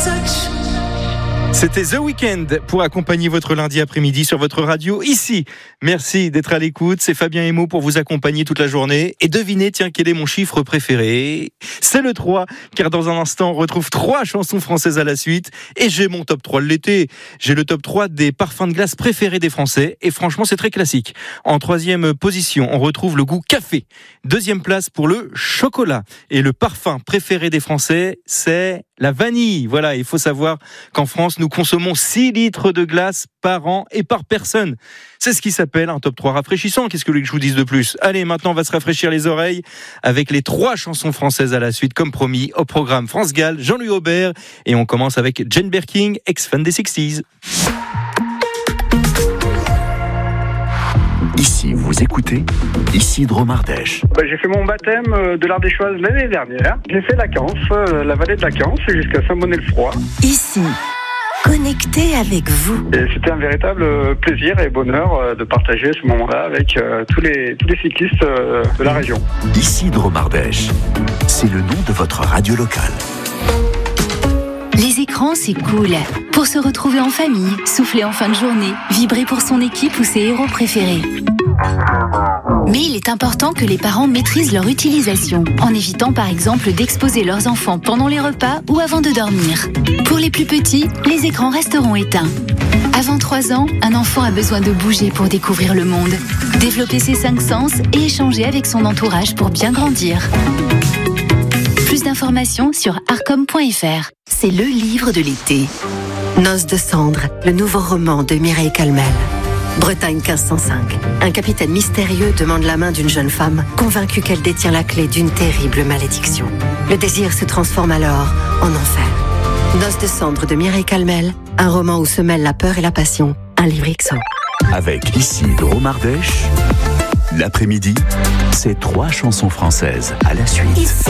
C'était The Weeknd pour accompagner votre lundi après-midi sur votre radio ici. Merci d'être à l'écoute. C'est Fabien Emo pour vous accompagner toute la journée. Et devinez, tiens, quel est mon chiffre préféré ? C'est le 3, car dans un instant, on retrouve 3 chansons françaises à la suite. Et j'ai mon top 3 de l'été. J'ai le top 3 des parfums de glace préférés des Français. Et franchement, c'est très classique. En 3e position, on retrouve le goût café. 2e place pour le chocolat. Et le parfum préféré des Français, c'est la vanille. Voilà, il faut savoir qu'en France, nous consommons 6 litres de glace par an et par personne. C'est ce qui s'appelle un top 3 rafraîchissant. Qu'est-ce que vous voulez que je vous dise de plus ? Allez, maintenant, on va se rafraîchir les oreilles avec les 3 chansons françaises à la suite, comme promis, au programme France Gall, Jean-Louis Aubert. Et on commence avec Jane Birkin, ex-fan des 60s. Ici, vous écoutez Isidro Mardèche. J'ai fait mon baptême de l'Ardéchoise l'année dernière. J'ai fait la Cance, la vallée de la Cance, jusqu'à Saint-Bonnet-le-Froid. Ici, connecté avec vous. Et c'était un véritable plaisir et bonheur de partager ce moment-là avec tous les cyclistes de la région. Isidro Mardèche, c'est le nom de votre radio locale. Les écrans, c'est cool. Pour se retrouver en famille, souffler en fin de journée, vibrer pour son équipe ou ses héros préférés. Mais il est important que les parents maîtrisent leur utilisation, en évitant par exemple d'exposer leurs enfants pendant les repas ou avant de dormir. Pour les plus petits, les écrans resteront éteints. Avant 3 ans, un enfant a besoin de bouger pour découvrir le monde, développer ses 5 sens et échanger avec son entourage pour bien grandir. Plus d'informations sur arcom.fr. C'est le livre de l'été. Noces de cendres, le nouveau roman de Mireille Calmel. Bretagne 1505. Un capitaine mystérieux demande la main d'une jeune femme, convaincue qu'elle détient la clé d'une terrible malédiction. Le désir se transforme alors en enfer. Noces de cendres de Mireille Calmel, un roman où se mêlent la peur et la passion. Un livre XO. Avec Isidro Mardèche, l'après-midi, c'est 3 chansons françaises à la suite.